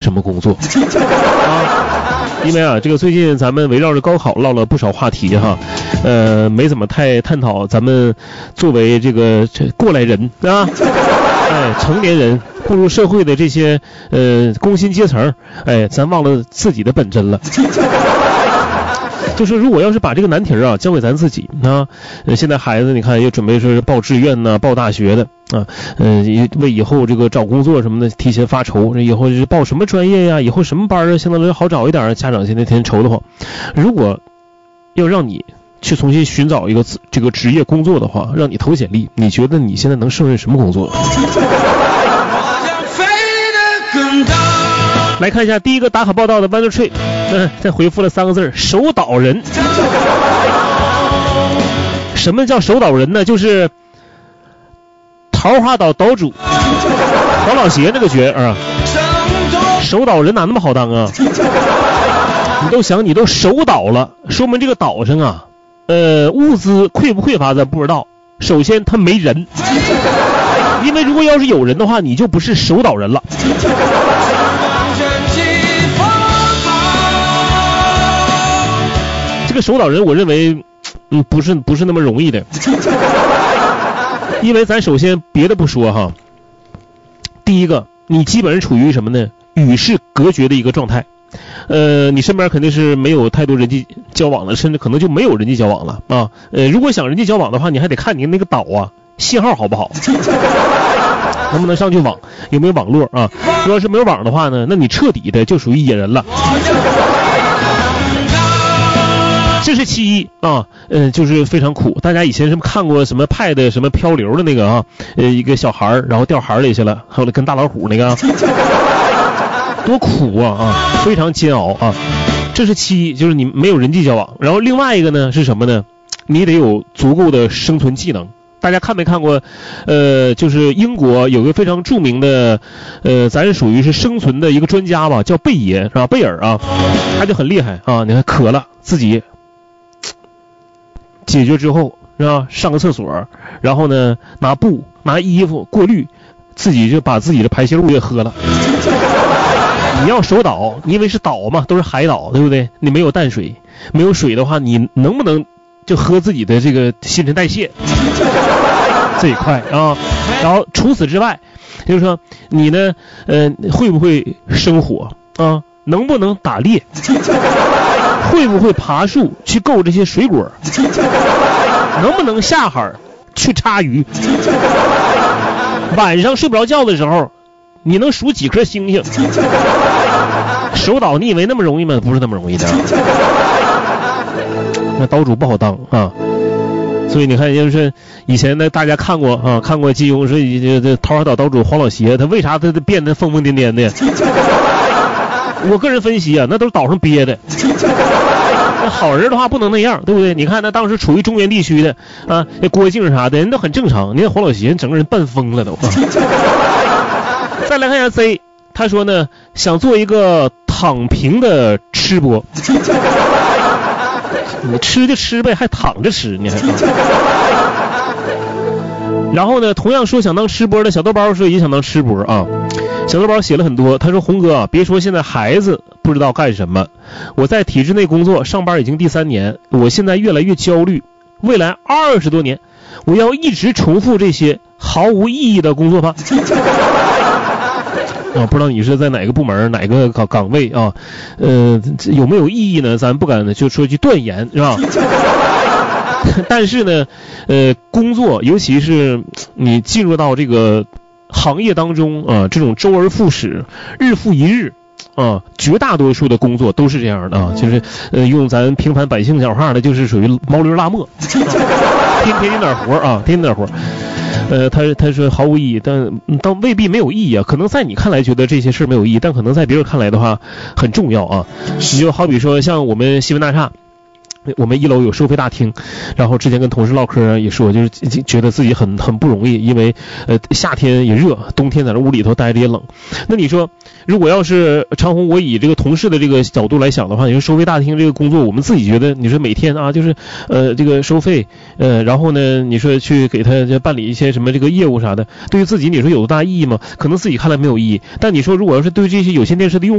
什么工作因为啊，这个最近咱们围绕着高考唠了不少话题哈，没怎么太探讨咱们作为这个过来人啊，成年人步入社会的这些工薪阶层，咱忘了自己的本真了。就是如果要是把这个难题啊交给咱自己啊，现在孩子你看又准备说是报志愿呢，报大学的啊，为以后这个找工作什么的提前发愁，以后是报什么专业呀，以后什么班啊，相当于好找一点，家长现在天天愁得慌。如果要让你去重新寻找一个这个职业工作的话，让你投简历，你觉得你现在能胜任什么工作？来看一下第一个打卡报道的 Wonder Tree，再回复了3个字：守岛人。什么叫守岛人呢？就是桃花岛岛主黄老邪那个角啊。守岛人哪那么好当啊？你都想你都守岛了，说明这个岛上啊，物资匮不匮乏咱不知道。首先他没人，因为如果要是有人的话，你就不是守岛人了。这个守岛人我认为不是那么容易的。因为咱首先别的不说哈，第一个你基本上处于什么呢？与世隔绝的一个状态。你身边肯定是没有太多人际交往了，甚至可能就没有人际交往了啊。如果想人际交往的话，你还得看你那个岛啊信号好不好，能不能上去网，有没有网络啊？如果是没有网的话呢，那你彻底的就属于野人了。这是其一啊，就是非常苦。大家以前什么看过什么派的什么漂流的那个啊，一个小孩然后掉海里去了，后来跟大老虎那个多苦啊，非常煎熬啊。这是其一，就是你没有人际交往。然后另外一个呢是什么呢？你得有足够的生存技能。大家看没看过就是英国有个非常著名的咱属于是生存的一个专家吧，叫贝爷是吧？贝尔啊，他就很厉害啊。你看渴了自己解决之后是吧，上个厕所，然后呢拿布拿衣服过滤，自己就把自己的排泄物也喝了。你要守岛，你因为是岛嘛，都是海岛对不对？你没有淡水，没有水的话，你能不能就喝自己的这个新陈代谢这一块啊？然后除此之外，就是说你呢会不会生火啊？能不能打猎？会不会爬树去够这些水果？能不能下海去插鱼？晚上睡不着觉的时候，你能数几颗星星？守岛你以为那么容易吗？不是那么容易的。那岛主不好当啊。所以你看，就是以前呢，大家看过啊，看过金庸说这桃花岛岛主黄老邪，他为啥他变得疯疯癫癫的？我个人分析啊，那都是岛上憋的。那好人的话不能那样，对不对？你看那当时处于中原地区的啊，那郭靖啥的人都很正常，你看黄老邪整个人半疯了都。再来看一下 Z， 他说呢，想做一个躺平的吃播。你吃就吃呗，还躺着吃，你还。然后呢，同样说想当吃播的小豆包说也想当吃播啊。小豆包写了很多，他说：“红哥啊，别说现在孩子不知道干什么，我在体制内工作上班已经第3年，我现在越来越焦虑，未来20多年，我要一直重复这些毫无意义的工作吗？”啊，不知道你是在哪个部门哪个岗位啊？有没有意义呢？咱不敢就说句断言，是吧？但是呢，工作尤其是你进入到这个行业当中啊，这种周而复始，日复一日啊，绝大多数的工作都是这样的啊，就是用咱平凡百姓讲话的，就是属于毛驴拉磨，天天点活啊，天天点活。他说毫无意义，但未必没有意义啊。可能在你看来觉得这些事没有意义，但可能在别人看来的话很重要啊。你就好比说像我们新闻大厦，我们1楼有收费大厅，然后之前跟同事唠嗑也说，就是觉得自己很不容易，因为夏天也热，冬天在这屋里头待着也冷。那你说如果要是长虹，我以这个同事的这个角度来想的话，你说收费大厅这个工作，我们自己觉得你说每天啊就是这个收费然后呢你说去给他办理一些什么这个业务啥的，对于自己你说有多大意义吗？可能自己看来没有意义，但你说如果要是对这些有线电视的用